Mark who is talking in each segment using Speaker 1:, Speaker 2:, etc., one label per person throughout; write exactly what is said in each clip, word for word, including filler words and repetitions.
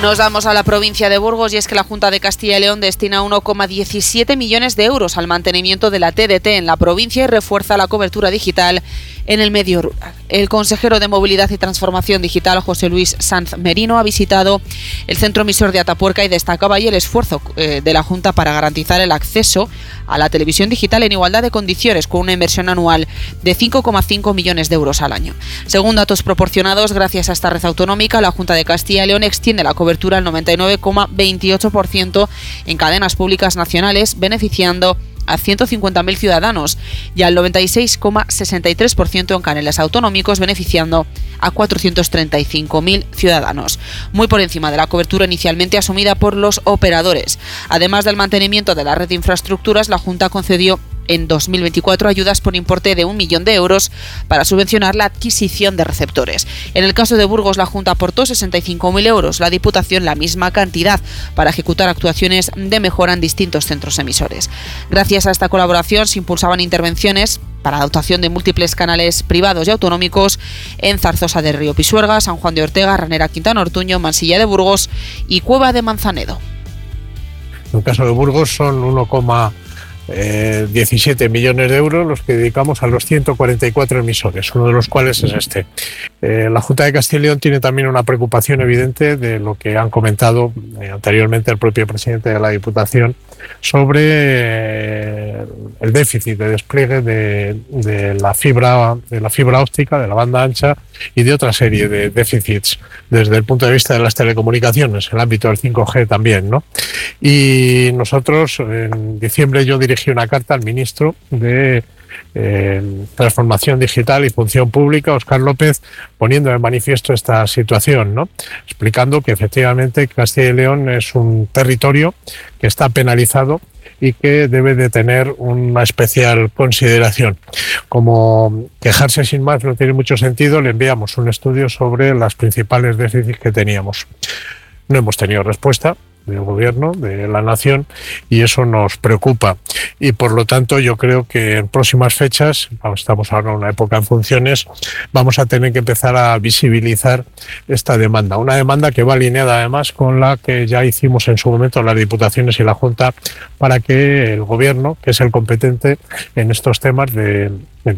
Speaker 1: Nos vamos a la provincia de Burgos y es que la Junta de Castilla y León destina uno coma diecisiete millones de euros al mantenimiento de la T D T en la provincia y refuerza la cobertura digital en el medio rural. El consejero de Movilidad y Transformación Digital, José Luis Sanz Merino, ha visitado el centro emisor de Atapuerca y destacaba ahí el esfuerzo eh, de la Junta para garantizar el acceso a la televisión digital en igualdad de condiciones, con una inversión anual de cinco coma cinco millones de euros al año. Según datos proporcionados, gracias a esta red autonómica, la Junta de Castilla y León extiende la cobertura al noventa y nueve coma veintiocho por ciento en cadenas públicas nacionales, beneficiando a ciento cincuenta mil ciudadanos, y al noventa y seis coma sesenta y tres por ciento en canales autonómicos, beneficiando a cuatrocientos treinta y cinco mil ciudadanos, muy por encima de la cobertura inicialmente asumida por los operadores. Además del mantenimiento de la red de infraestructuras, la Junta concedió en dos mil veinticuatro ayudas por importe de un millón de euros para subvencionar la adquisición de receptores. En el caso de Burgos, la Junta aportó sesenta y cinco mil euros, la Diputación la misma cantidad, para ejecutar actuaciones de mejora en distintos centros emisores. Gracias a esta colaboración se impulsaban intervenciones para la dotación de múltiples canales privados y autonómicos en Zarzosa de Río Pisuerga, San Juan de Ortega, Ranera Quintana Ortuño, Mansilla de Burgos y Cueva de Manzanedo.
Speaker 2: En el caso de Burgos son uno coma diecisiete millones de euros los que dedicamos a los ciento cuarenta y cuatro emisores, uno de los cuales es este. Eh, la Junta de Castilla y León tiene también una preocupación evidente de lo que han comentado eh, anteriormente el propio presidente de la Diputación sobre eh, el déficit de despliegue de, de la fibra de la fibra óptica, de la banda ancha y de otra serie de déficits desde el punto de vista de las telecomunicaciones, en el ámbito del cinco G también, ¿no? Y nosotros en diciembre yo dirigí una carta al ministro de eh, Transformación Digital y Función Pública, Óscar López, poniendo de manifiesto esta situación, ¿no? Explicando que efectivamente Castilla y León es un territorio que está penalizado y que debe de tener una especial consideración. Como quejarse sin más no tiene mucho sentido, le enviamos un estudio sobre las principales déficits que teníamos. No hemos tenido respuesta del gobierno, de la nación, y eso nos preocupa. Y por lo tanto yo creo que en próximas fechas, estamos ahora en una época en funciones, vamos a tener que empezar a visibilizar esta demanda. Una demanda que va alineada además con la que ya hicimos en su momento las Diputaciones y la Junta para que el gobierno, que es el competente en estos temas de,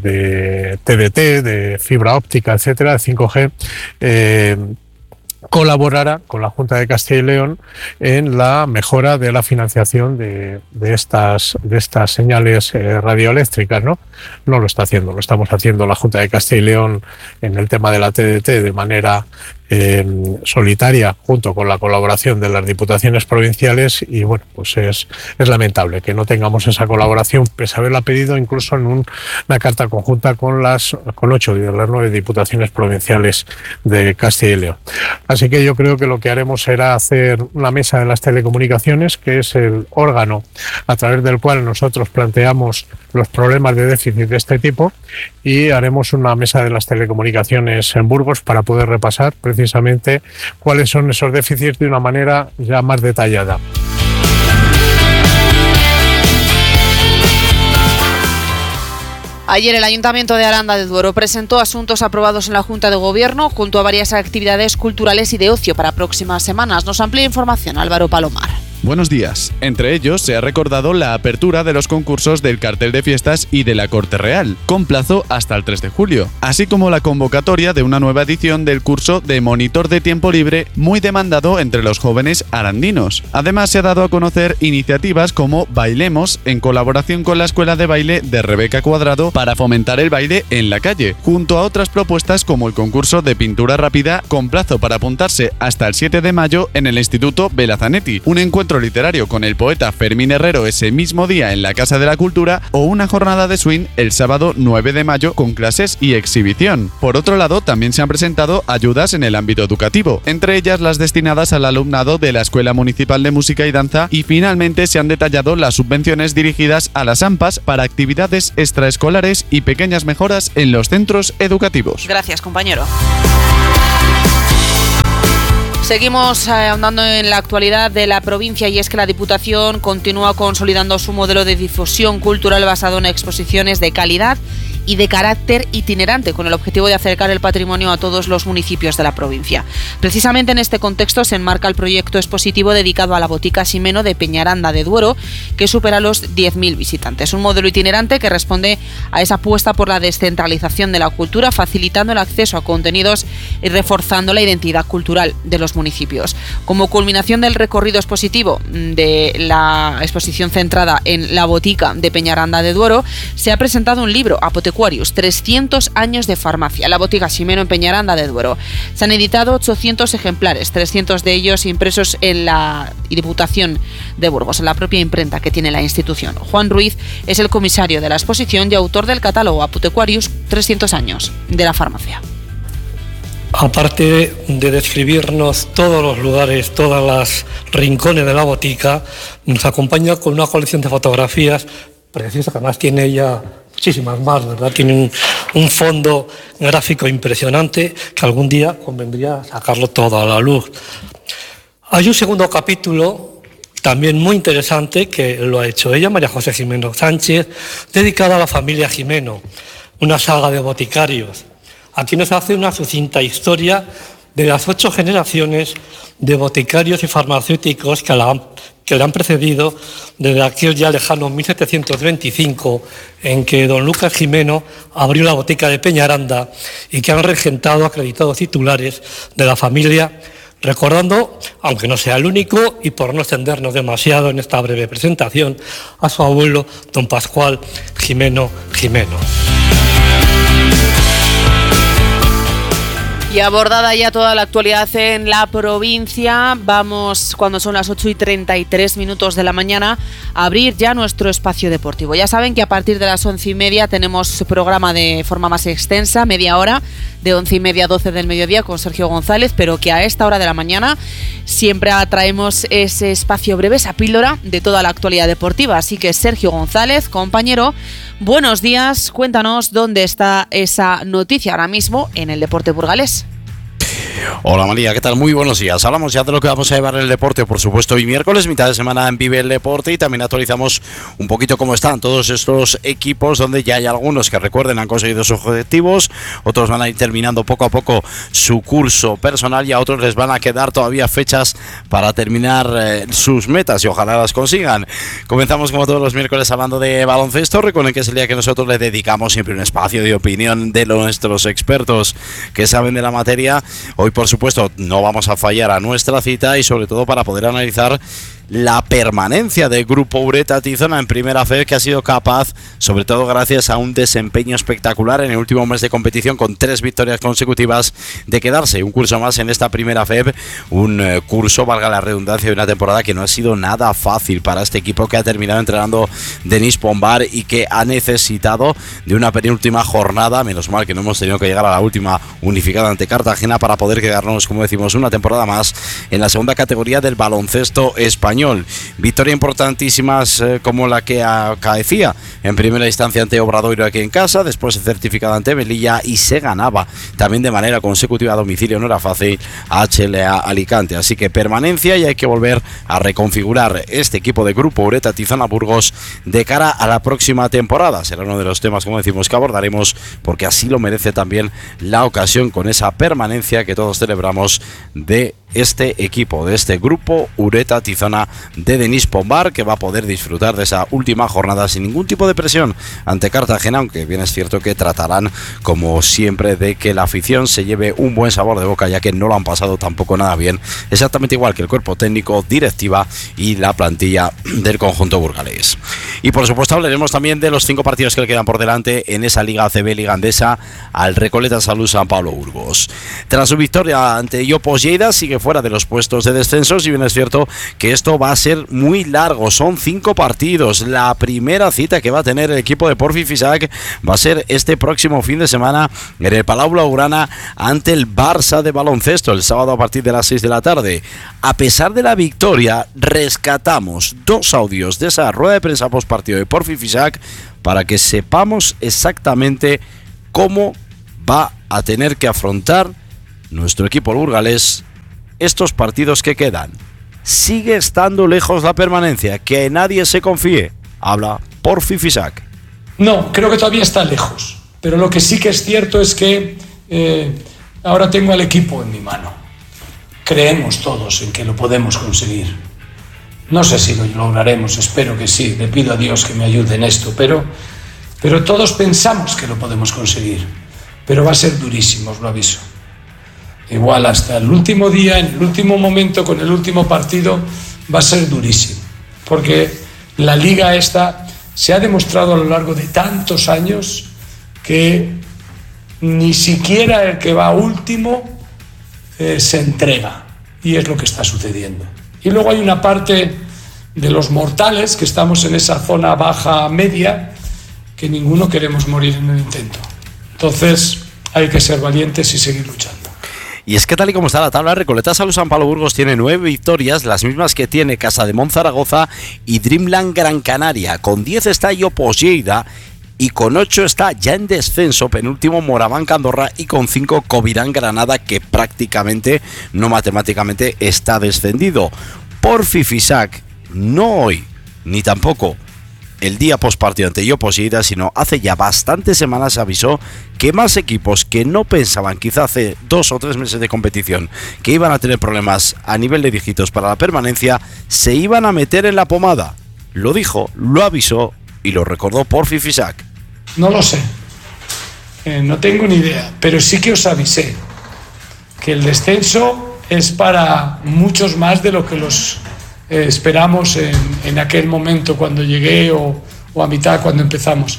Speaker 2: de T D T, de fibra óptica, etcétera, de cinco G, eh, colaborara con la Junta de Castilla y León en la mejora de la financiación de, de estas de estas señales eh, radioeléctricas, ¿no? No lo está haciendo, lo estamos haciendo la Junta de Castilla y León en el tema de la T D T de manera eh, solitaria, junto con la colaboración de las diputaciones provinciales, y bueno, pues es, es lamentable que no tengamos esa colaboración, pese a haberla pedido incluso en un, una carta conjunta con las con ocho de las nueve diputaciones provinciales de Castilla y León. Así que yo creo que lo que haremos será hacer una mesa de las telecomunicaciones, que es el órgano a través del cual nosotros planteamos los problemas de déficit de este tipo, y haremos una mesa de las telecomunicaciones en Burgos para poder repasar precisamente cuáles son esos déficits de una manera ya más detallada.
Speaker 1: Ayer el Ayuntamiento de Aranda de Duero presentó asuntos aprobados en la Junta de Gobierno junto a varias actividades culturales y de ocio para próximas semanas. Nos amplía información Álvaro Palomar.
Speaker 3: Buenos días. Entre ellos se ha recordado la apertura de los concursos del cartel de fiestas y de la Corte Real, con plazo hasta el tres de julio, así como la convocatoria de una nueva edición del curso de monitor de tiempo libre, muy demandado entre los jóvenes arandinos. Además, se ha dado a conocer iniciativas como Bailemos, en colaboración con la Escuela de Baile de Rebeca Cuadrado, para fomentar el baile en la calle, junto a otras propuestas como el concurso de pintura rápida, con plazo para apuntarse hasta el siete de mayo en el Instituto Belazanetti, un encuentro literario con el poeta Fermín Herrero ese mismo día en la Casa de la Cultura, o una jornada de swing el sábado nueve de mayo con clases y exhibición. Por otro lado, también se han presentado ayudas en el ámbito educativo, entre ellas las destinadas al alumnado de la Escuela Municipal de Música y Danza, y finalmente se han detallado las subvenciones dirigidas a las AMPAs para actividades extraescolares y pequeñas mejoras en los centros educativos.
Speaker 1: Gracias, compañero. Seguimos eh, ahondando en la actualidad de la provincia, y es que la Diputación continúa consolidando su modelo de difusión cultural basado en exposiciones de calidad y de carácter itinerante, con el objetivo de acercar el patrimonio a todos los municipios de la provincia. Precisamente en este contexto se enmarca el proyecto expositivo dedicado a la Botica Ximeno de Peñaranda de Duero, que supera los diez mil visitantes. Un modelo itinerante que responde a esa apuesta por la descentralización de la cultura, facilitando el acceso a contenidos y reforzando la identidad cultural de los municipios. Como culminación del recorrido expositivo de la exposición centrada en la Botica de Peñaranda de Duero, se ha presentado un libro, Apotequarius, trescientos años de farmacia, la Botica Ximeno en Peñaranda de Duero. Se han editado ochocientos ejemplares, trescientos de ellos impresos en la Diputación de Burgos, en la propia imprenta que tiene la institución. Juan Ruiz es el comisario de la exposición y autor del catálogo Apotequarius, trescientos años de la farmacia.
Speaker 4: Aparte de describirnos todos los lugares, todos los rincones de la botica, nos acompaña con una colección de fotografías preciosas, que además tiene ella muchísimas más, ¿verdad? Tiene un, un fondo gráfico impresionante que algún día convendría sacarlo todo a la luz. Hay un segundo capítulo también muy interesante que lo ha hecho ella, María José Ximeno Sánchez, dedicada a la familia Ximeno, una saga de boticarios. Aquí nos hace una sucinta historia de las ocho generaciones de boticarios y farmacéuticos que la han, que le han precedido desde aquel ya lejano mil setecientos veinticinco, en que don Lucas Ximeno abrió la botica de Peñaranda y que han regentado acreditados titulares de la familia, recordando, aunque no sea el único, y por no extendernos demasiado en esta breve presentación, a su abuelo, don Pascual Ximeno Ximeno.
Speaker 1: Y abordada ya toda la actualidad en la provincia, vamos, cuando son las ocho y treinta y tres minutos de la mañana, a abrir ya nuestro espacio deportivo. Ya saben que a partir de las once y media tenemos programa de forma más extensa, media hora, de once y media a doce del mediodía con Sergio González, pero que a esta hora de la mañana siempre traemos ese espacio breve, esa píldora de toda la actualidad deportiva. Así que Sergio González, compañero, buenos días, cuéntanos dónde está esa noticia ahora mismo en el deporte burgalés.
Speaker 5: Hola María, ¿qué tal? Muy buenos días. Hablamos ya de lo que vamos a llevar en el deporte, por supuesto, hoy miércoles, mitad de semana en Vive el Deporte, y también actualizamos un poquito cómo están todos estos equipos, donde ya hay algunos que, recuerden, han conseguido sus objetivos, otros van a ir terminando poco a poco su curso personal y a otros les van a quedar todavía fechas para terminar eh, sus metas y ojalá las consigan. Comenzamos como todos los miércoles hablando de baloncesto. Recuerden que es el día que nosotros le dedicamos siempre un espacio de opinión de nuestros expertos que saben de la materia. Hoy, por supuesto, no vamos a fallar a nuestra cita y sobre todo para poder analizar la permanencia del Grupo Ureta Tizona en Primera F E B, que ha sido capaz, sobre todo gracias a un desempeño espectacular en el último mes de competición con tres victorias consecutivas, de quedarse un curso más en esta Primera F E B, un eh, curso, valga la redundancia, de una temporada que no ha sido nada fácil para este equipo que ha terminado entrenando Denis Pombar y que ha necesitado de una penúltima jornada, menos mal que no hemos tenido que llegar a la última unificada ante Cartagena, para poder quedarnos, como decimos, una temporada más en la segunda categoría del baloncesto español. Victoria importantísimas eh, como la que acaecía en primera instancia ante Obradoiro aquí en casa, después certificada ante Melilla, y se ganaba también de manera consecutiva a domicilio, no era fácil, a H L A Alicante. Así que permanencia, y hay que volver a reconfigurar este equipo de Grupo Ureta Tizona Burgos de cara a la próxima temporada. Será uno de los temas, como decimos, que abordaremos, porque así lo merece también la ocasión, con esa permanencia que todos celebramos de este equipo, de este Grupo Ureta Tizona de Denis Pombar, que va a poder disfrutar de esa última jornada sin ningún tipo de presión ante Cartagena, aunque bien es cierto que tratarán, como siempre, de que la afición se lleve un buen sabor de boca, ya que no lo han pasado tampoco nada bien, exactamente igual que el cuerpo técnico, directiva y la plantilla del conjunto burgalés. Y por supuesto hablaremos también de los cinco partidos que le quedan por delante en esa Liga A C B, Liga Andesa, al Recoleta Salud San Pablo Burgos. Tras su victoria ante Iopos Lleida, sigue fuera de los puestos de descenso, si bien es cierto que esto va a ser muy largo. Son cinco partidos. La primera cita que va a tener el equipo de Porfi Fisac va a ser este próximo fin de semana en el Palau Blaugrana ante el Barça de baloncesto, el sábado a partir de las seis de la tarde. A pesar de la victoria, rescatamos dos audios de esa rueda de prensa post partido de Porfi Fisac para que sepamos exactamente cómo va a tener que afrontar nuestro equipo burgalés estos partidos que quedan. Sigue estando lejos la permanencia, que nadie se confíe. Habla Porfi Fisac.
Speaker 6: No, creo que todavía está lejos. Pero lo que sí que es cierto es que eh, ahora tengo al equipo en mi mano. Creemos todos en que lo podemos conseguir. No sé si lo lograremos, espero que sí, le pido a Dios que me ayude en esto, pero, pero todos pensamos que lo podemos conseguir. Pero va a ser durísimo, os lo aviso. Igual hasta el último día, en el último momento, con el último partido, va a ser durísimo. Porque la liga esta se ha demostrado a lo largo de tantos años que ni siquiera el que va último eh, se entrega. Y es lo que está sucediendo. Y luego hay una parte de los mortales que estamos en esa zona baja media que ninguno queremos morir en el intento. Entonces hay que ser valientes y seguir luchando.
Speaker 5: Y es que tal y como está la tabla, Recoletas Salud San Pablo Burgos tiene nueve victorias, las mismas que tiene Casa de Monzaragoza y Dreamland Gran Canaria. Con diez está Iopos Lleida y con ocho está ya en descenso penúltimo Moraván Andorra y con cinco Covirán Granada, que prácticamente, no matemáticamente, está descendido. Por Fifisac, no hoy, ni tampoco el día postpartido ante Iopos Lleida, sino hace ya bastantes semanas avisó que más equipos que no pensaban, quizá hace dos o tres meses de competición, que iban a tener problemas a nivel de dígitos para la permanencia, se iban a meter en la pomada. Lo dijo, lo avisó y lo recordó por Fifisac.
Speaker 6: No lo sé, eh, no tengo ni idea, pero sí que os avisé que el descenso es para muchos más de lo que los eh, esperamos en, en aquel momento cuando llegué o, o a mitad cuando empezamos.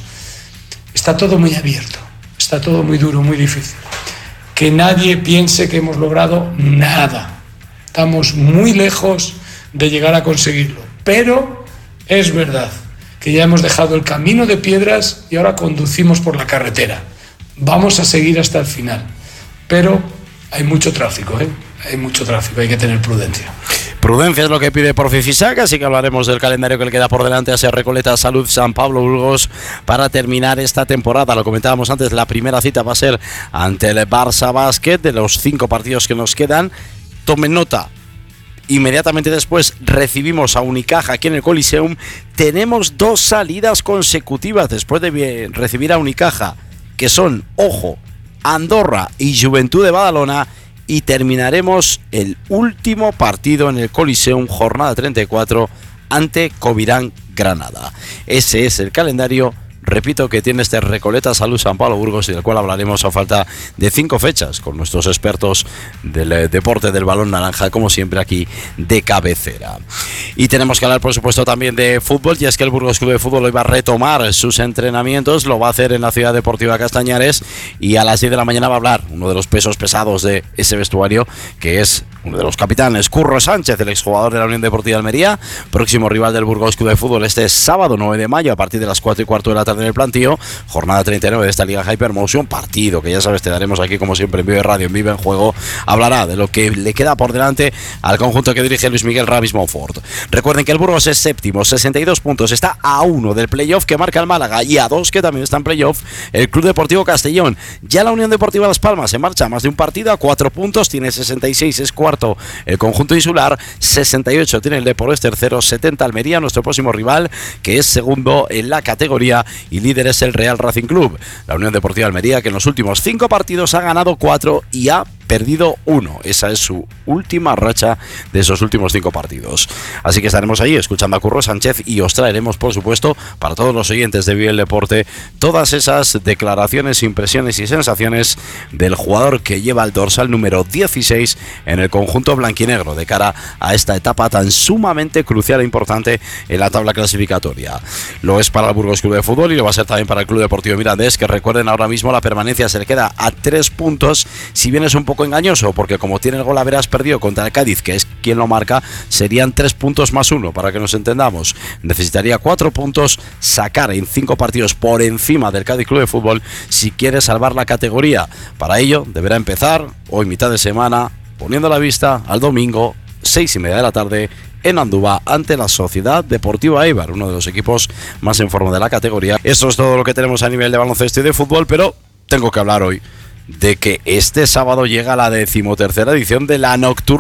Speaker 6: Está todo muy abierto, está todo muy duro, muy difícil. Que nadie piense que hemos logrado nada. Estamos muy lejos de llegar a conseguirlo, pero es verdad que ya hemos dejado el camino de piedras y ahora conducimos por la carretera. Vamos a seguir hasta el final, pero hay mucho tráfico, ¿eh? Hay mucho tráfico, hay que tener prudencia.
Speaker 5: Prudencia es lo que pide por Fifisac, así que hablaremos del calendario que le queda por delante a ese Recoletas Salud San Pablo Burgos para terminar esta temporada. Lo comentábamos antes, la primera cita va a ser ante el Barça Basket. De los cinco partidos que nos quedan, tomen nota. Inmediatamente después recibimos a Unicaja aquí en el Coliseum. Tenemos dos salidas consecutivas después de recibir a Unicaja, que son, ojo, Andorra y Juventud de Badalona. Y terminaremos el último partido en el Coliseum, jornada treinta y cuatro, ante Covirán Granada. Ese es el calendario, repito, que tiene este Recoletas Salud San Pablo Burgos, y del cual hablaremos a falta de cinco fechas con nuestros expertos del eh, deporte del balón naranja, como siempre aquí de cabecera. Y tenemos que hablar, por supuesto, también de fútbol, y es que el Burgos Club de Fútbol hoy va a retomar sus entrenamientos. Lo va a hacer en la Ciudad Deportiva Castañares, y a las diez de la mañana va a hablar uno de los pesos pesados de ese vestuario, que es uno de los capitanes, Curro Sánchez, el exjugador de la Unión Deportiva de Almería, próximo rival del Burgos Club de Fútbol este sábado nueve de mayo a partir de las cuatro y cuarto de la tarde en el plantío, jornada treinta y nueve de esta Liga Hypermotion, partido que ya sabes te daremos aquí como siempre en Vive Radio, en Vive en Juego. Hablará de lo que le queda por delante al conjunto que dirige Luis Miguel Ramis Monfort. Recuerden que el Burgos es séptimo, sesenta y dos puntos, está a uno del playoff que marca el Málaga y a dos que también está en playoff el Club Deportivo Castellón. Ya la Unión Deportiva Las Palmas se marcha más de un partido, a cuatro puntos, tiene sesenta y seis, es cuarto el conjunto insular, sesenta y ocho tiene el Depor, es tercero, setenta Almería, nuestro próximo rival, que es segundo en la categoría, y líder es el Real Racing Club. La Unión Deportiva Almería, que en los últimos cinco partidos ha ganado cuatro y ha perdido uno. Esa es su última racha de esos últimos cinco partidos. Así que estaremos ahí escuchando a Curro Sánchez y os traeremos, por supuesto, para todos los oyentes de Vive el Deporte, todas esas declaraciones, impresiones y sensaciones del jugador que lleva el dorsal número dieciséis en el conjunto blanquinegro de cara a esta etapa tan sumamente crucial e importante en la tabla clasificatoria. Lo es para el Burgos Club de Fútbol y lo va a ser también para el Club Deportivo Mirandés, que recuerden ahora mismo la permanencia se le queda a tres puntos, si bien es un poco engañoso, porque como tiene el gol a veras perdido contra el Cádiz, que es quien lo marca, serían tres puntos más uno, para que nos entendamos. Necesitaría cuatro puntos, sacar en cinco partidos por encima del Cádiz Club de Fútbol si quiere salvar la categoría. Para ello deberá empezar hoy mitad de semana, poniendo la vista al domingo, seis y media de la tarde, en Andúba, ante la Sociedad Deportiva Eibar, uno de los equipos más en forma de la categoría. Eso es todo lo que tenemos a nivel de baloncesto y de fútbol, pero tengo que hablar hoy de que este sábado llega la decimotercera edición de la Nocturna